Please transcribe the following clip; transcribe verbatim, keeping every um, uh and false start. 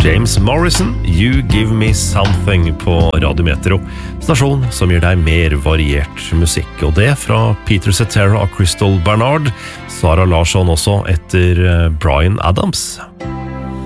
James Morrison, You Give Me Something på Radio Metro, stasjon som gir deg mer variert musikk, og det fra Peter Cetera og Crystal Bernard, Sara Larsson også etter Bryan Adams.